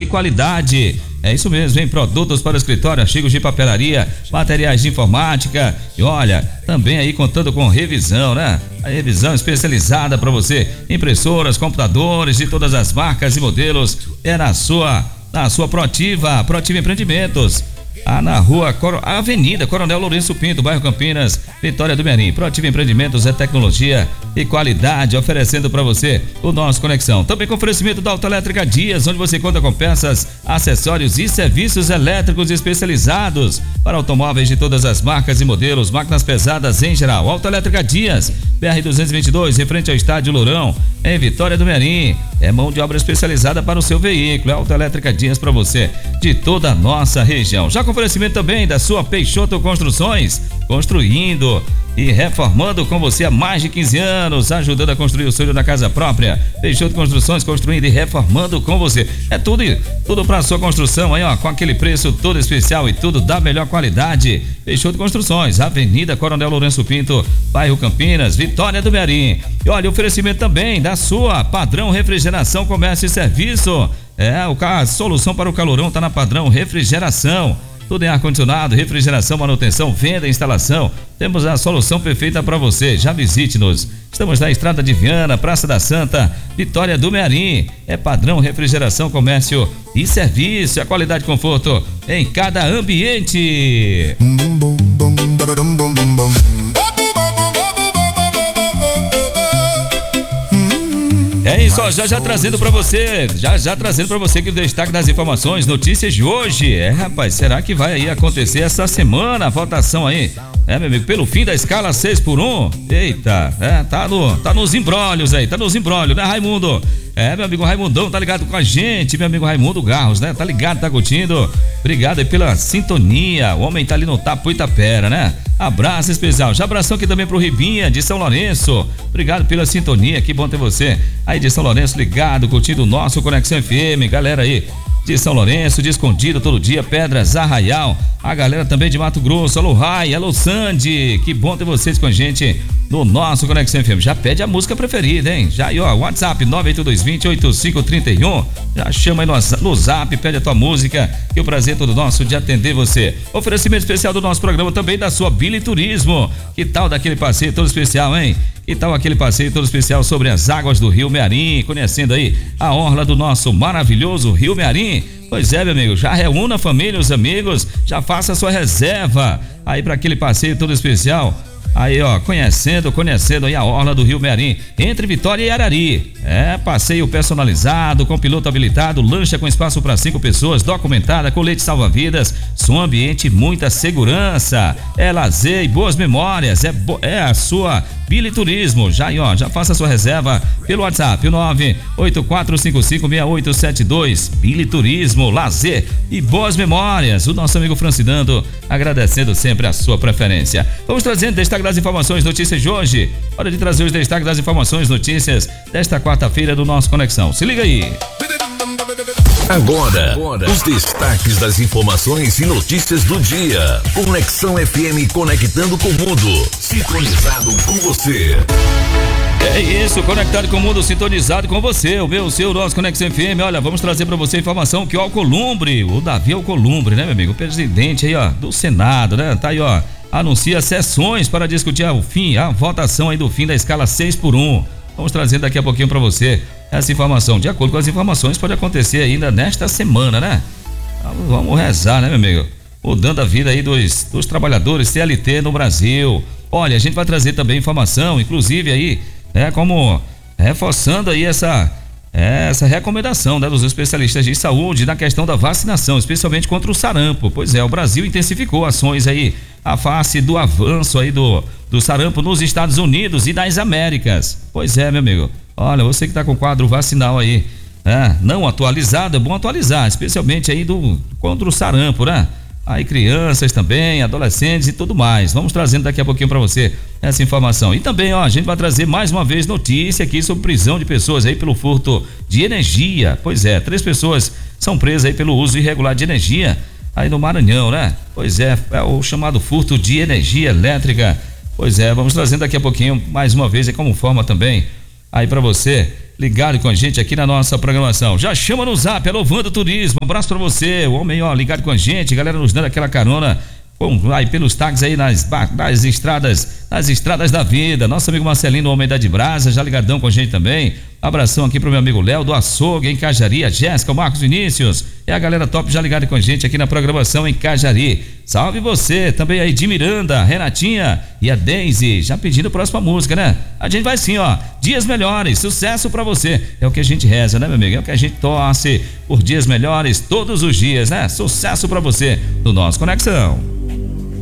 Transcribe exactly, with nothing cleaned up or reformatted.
qualidade. É isso mesmo, vem produtos para o escritório, artigos de papelaria, materiais de informática e olha, também aí contando com revisão, né? A revisão especializada para você, impressoras, computadores de todas as marcas e modelos, é na sua, na sua Proativa, Proativa Empreendimentos. Ah, na rua, Avenida Coronel Lourenço Pinto, bairro Campinas, Vitória do Mearim. Proativa Empreendimentos é tecnologia e qualidade, oferecendo para você o nosso Conexão. Também com oferecimento da Autoelétrica Dias, onde você conta com peças, acessórios e serviços elétricos especializados para automóveis de todas as marcas e modelos, máquinas pesadas em geral. Autoelétrica Dias, B R duzentos e vinte e dois, em frente ao Estádio Lourão, em Vitória do Mearim. É mão de obra especializada para o seu veículo. É Autoelétrica Dias para você, de toda a nossa região. Já com oferecimento também da sua Peixoto Construções, construindo e reformando com você há mais de quinze anos, ajudando a construir o sonho da casa própria. Peixoto Construções, construindo e reformando com você. É tudo, tudo para sua construção aí, ó, com aquele preço todo especial e tudo da melhor qualidade. Peixoto Construções, Avenida Coronel Lourenço Pinto, bairro Campinas, Vitória do Mearim. E olha, oferecimento também da sua Padrão Refrigeração, Comércio e Serviço. É, o, a solução para o calorão tá na Padrão Refrigeração. Tudo em ar-condicionado, refrigeração, manutenção, venda e instalação. Temos a solução perfeita para você. Já visite-nos. Estamos na Estrada de Viana, Praça da Santa, Vitória do Mearim. É Padrão Refrigeração, Comércio e Serviço. A qualidade e conforto em cada ambiente. É isso, ó, já já trazendo pra você, já já trazendo pra você que o destaque das informações, notícias de hoje. É, rapaz, será que vai aí acontecer essa semana a votação aí? É, meu amigo, pelo fim da escala seis por um? Eita, é, tá, no, tá nos embrólios aí, tá nos embrólios, né, Raimundo? É, meu amigo Raimundão, tá ligado com a gente, meu amigo Raimundo Garros, né? Tá ligado, tá curtindo? Obrigado aí pela sintonia, o homem tá ali no Tapo Itapera, né? Abraço especial, já abração aqui também pro Ribinha de São Lourenço, obrigado pela sintonia, que bom ter você aí de São Lourenço ligado, curtindo o nosso Conexão F M, galera aí de São Lourenço, de Escondido todo dia, Pedras, Arraial, a galera também de Mato Grosso, alô Rai, alô Sandy, que bom ter vocês com a gente no nosso Conexão F M. Já pede a música preferida, hein? Já aí, ó, WhatsApp nove oito dois dois zero oito cinco três um, já chama aí no, no Zap, pede a tua música, que o prazer é todo nosso de atender você. Oferecimento especial do nosso programa também da sua Billy Turismo. Que tal daquele passeio todo especial, hein? Que tal aquele passeio todo especial sobre as águas do Rio Mearim, conhecendo aí a orla do nosso maravilhoso Rio Mearim? Pois é, meu amigo, já reúna a família, os amigos, já faça a sua reserva aí para aquele passeio todo especial. Aí, ó, conhecendo, conhecendo aí a orla do Rio Mearim, entre Vitória e Arari. É, passeio personalizado, com piloto habilitado, lancha com espaço para cinco pessoas, documentada, colete salva-vidas, som ambiente e muita segurança. É lazer e boas memórias, é, bo- é a sua Billy Turismo. Já aí, ó, já faça a sua reserva pelo WhatsApp, o nove oito quatro cinco cinco seis oito sete dois. Billy Turismo, lazer e boas memórias. O nosso amigo Francinando, agradecendo sempre a sua preferência. Vamos trazendo destaque das informações, notícias de hoje. Hora de trazer os destaques das informações, notícias desta quarta-feira do nosso Conexão. Se liga aí. Agora, Agora, os destaques das informações e notícias do dia. Conexão F M, conectando com o mundo. Sintonizado com você. É isso, conectado com o mundo, sintonizado com você. O meu, o seu, nosso Conexão F M. Olha, vamos trazer para você a informação que o Alcolumbre, o Davi Alcolumbre, né, meu amigo? O presidente aí, ó, do Senado, né? Tá aí, ó, anuncia sessões para discutir o fim, a votação aí do fim da escala seis por um. Vamos trazer daqui a pouquinho para você essa informação. De acordo com as informações, pode acontecer ainda nesta semana, né? Vamos rezar, né, meu amigo? Mudando a vida aí dos, dos trabalhadores C L T no Brasil. Olha, a gente vai trazer também informação, inclusive aí, é como reforçando aí essa, essa recomendação, né, dos especialistas de saúde na questão da vacinação, especialmente contra o sarampo. Pois é, o Brasil intensificou ações aí a face do avanço aí do, do sarampo nos Estados Unidos e das Américas. Pois é, meu amigo. Olha, você que está com o quadro vacinal aí, é, não atualizado, é bom atualizar, especialmente aí do, contra o sarampo, né? Aí crianças também, adolescentes e tudo mais. Vamos trazendo daqui a pouquinho para você essa informação. E também, ó, a gente vai trazer mais uma vez notícia aqui sobre prisão de pessoas aí pelo furto de energia. Pois é, três pessoas são presas aí pelo uso irregular de energia aí no Maranhão, né? Pois é, é o chamado furto de energia elétrica. Pois é, vamos trazendo daqui a pouquinho mais uma vez aí como forma também aí para você ligado com a gente aqui na nossa programação. Já chama no zap, é Louvando Turismo, um abraço pra você, o homem, ó, ligado com a gente, galera nos dando aquela carona, bom, aí pelos táxis aí nas, nas estradas, nas estradas da vida. Nosso amigo Marcelino, o homem da de Brasa, já ligadão com a gente também. Abração aqui pro meu amigo Léo do Açougue, em Cajari, a Jéssica, o Marcos Vinícius, é a galera top já ligada com a gente aqui na programação em Cajari. Salve você, também aí de Miranda, Renatinha e a Deise, já pedindo a próxima música, né? A gente vai sim, ó, dias melhores, sucesso pra você, é o que a gente reza, né, meu amigo? É o que a gente torce por dias melhores todos os dias, né? Sucesso pra você, do nosso Conexão.